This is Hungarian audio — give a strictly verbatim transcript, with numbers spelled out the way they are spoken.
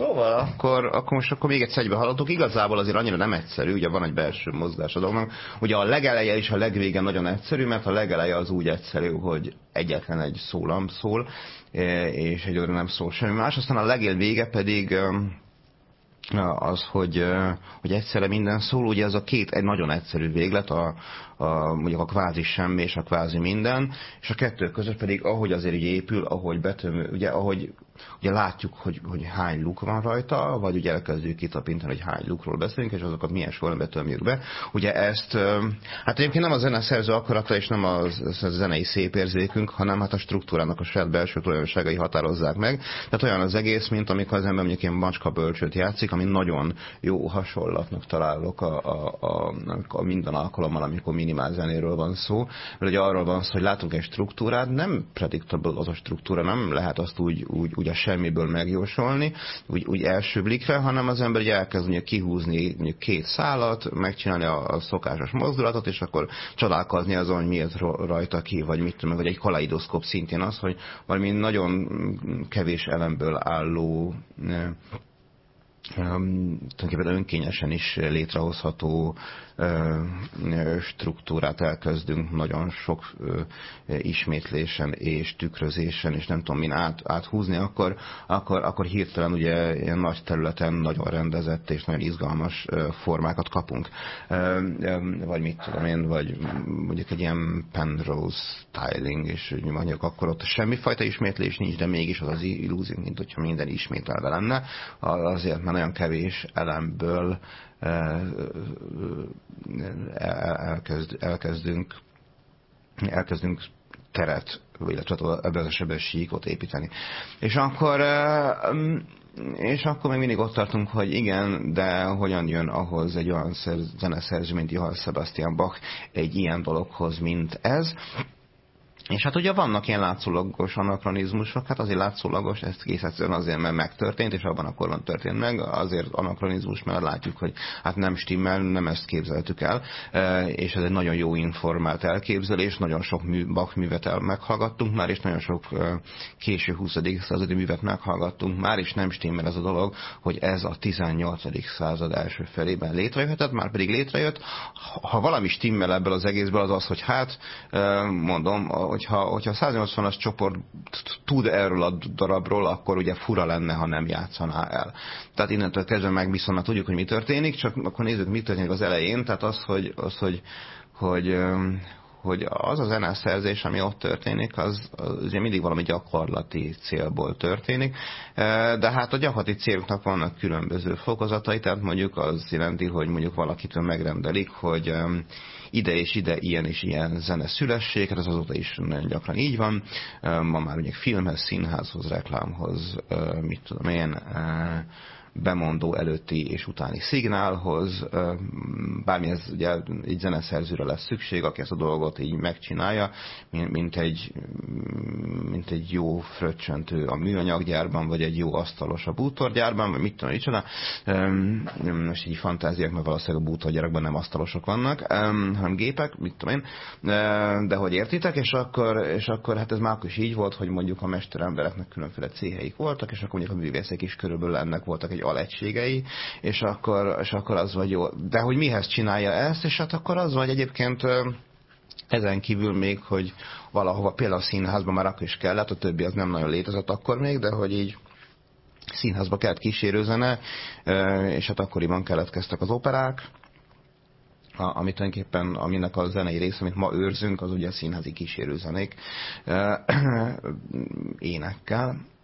Szóval akkor, akkor most akkor még egyszer egybe haladok. Igazából azért annyira nem egyszerű, ugye van egy belső mozgás a dolognak. Ugye a legeleje és a legvége nagyon egyszerű, mert a legeleje az úgy egyszerű, hogy egyetlen egy szólam szól, és egy óra nem szól semmi más. Aztán a legél vége pedig az, hogy, hogy egyszerre minden szól, ugye ez a két egy nagyon egyszerű véglet, a, a, mondjuk a kvázi semmi és a kvázi minden, és a kettő között pedig ahogy azért így épül, ahogy betömő, ugye ahogy ugye látjuk, hogy, hogy hány luk van rajta, vagy ugye elkezdjük kitapintani, hogy hány lukról beszélünk, és azokat milyen sorrendben tömjük be. Ugye ezt, hát egyébként nem a zeneszerző akarata, és nem a, a zenei szépérzékünk, hanem hát a struktúrának a saját belső tulajdonságai határozzák meg. Tehát olyan az egész, mint amikor az ember mondjuk ilyen macska bölcsőt játszik, ami nagyon jó hasonlatnak találok a, a, a, a minden alkalommal, amikor minimál zenéről van szó. Mert ugye arról van szó, hogy látunk egy struktúrát, nem predictable az a struktúra, nem lehet azt úgy, úgy, úgy a semmiből megjósolni, úgy, úgy első blikre, hanem az ember ugye elkezd ugye kihúzni mondjuk két szálat, megcsinálni a, a szokásos mozdulatot, és akkor csodálkozni azon, hogy miért rajta ki, vagy mit tudom, vagy egy kaleidoszkóp szintén az, hogy valami nagyon kevés elemből álló tulajdonképpen önkényesen is létrehozható struktúrát elkezdünk nagyon sok ismétlésen és tükrözésen, és nem tudom min át, áthúzni, akkor, akkor, akkor hirtelen ugye ilyen nagy területen nagyon rendezett és nagyon izgalmas formákat kapunk. Vagy mit tudom én, vagy mondjuk egy ilyen Penrose styling, és mondjuk akkor ott semmifajta ismétlés nincs, de mégis az az illúzió, mint hogyha minden ismételve lenne, azért mert nagyon kevés elemből elkezd, elkezdünk, elkezdünk teret, illetve ebben az esetben síkot építeni. És akkor, és akkor még mindig ott tartunk, hogy igen, de hogyan jön ahhoz egy olyan zeneszerző, mint Johann Sebastian Bach egy ilyen dologhoz, mint ez. És hát ugye vannak ilyen látszólagos anakronizmusok, hát azért látszólagos, ez egész egyszerűen azért, mert megtörtént, és abban a korban történt meg, azért anakronizmus, mert látjuk, hogy hát nem stimmel, nem ezt képzeltük el, és ez egy nagyon jó informált elképzelés, nagyon sok mű, Bach művet meghallgattunk már, és nagyon sok késő huszadik századi művet meghallgattunk már, és nem stimmel ez a dolog, hogy ez a tizennyolcadik század első felében létrejöhetett, már pedig létrejött. Ha valami stimmel ebből az egészből, az az, hogy hát, mondom, hogyha, hogyha a száznyolcvanas csoport tud erről a darabról, akkor ugye fura lenne, ha nem játszaná el. Tehát innentől kezdve meg viszont már tudjuk, hogy mi történik, csak akkor nézzük, mi történik az elején, tehát az, hogy, az, hogy, hogy, hogy az a zeneszerzés, ami ott történik, az, az ugye mindig valami gyakorlati célból történik, de hát a gyakorlati céloknak vannak különböző fokozatai, tehát mondjuk az jelenti, hogy mondjuk valakitől megrendelik, hogy ide és ide ilyen és ilyen zene szülessék, hát ez azóta is nagyon gyakran így van. Ma már ugye filmhez, színházhoz, reklámhoz, mit tudom én, bemondó előtti és utáni szignálhoz, bármi ez ugye egy zeneszerzőre lesz szükség, aki ezt a dolgot így megcsinálja, mint egy, mint egy jó fröccsöntő a műanyaggyárban, vagy egy jó asztalos a bútorgyárban, vagy mit tudom, micsoda. Most így fantáziák, mert valószínűleg a bútorgyárakban nem asztalosok vannak, hanem gépek, mit tudom én, de hogy értitek, és akkor, és akkor hát ez már akkor is így volt, hogy mondjuk a mesterembereknek különféle céheik voltak, és akkor mondjuk a művészek is körülbelül ennek voltak egy alegységei, és akkor, és akkor az vagy jó. De hogy mihez csinálja ezt, és hát akkor az vagy egyébként ezen kívül még, hogy valahova például a színházban már akkor is kellett, a többi az nem nagyon létezett akkor még, de hogy így színházba kellett kísérőzene, és hát akkoriban keletkeztek az operák, amit tulajdonképpen, aminek a zenei része, amit ma őrzünk, az ugye a színházi kísérőzenék énekkel.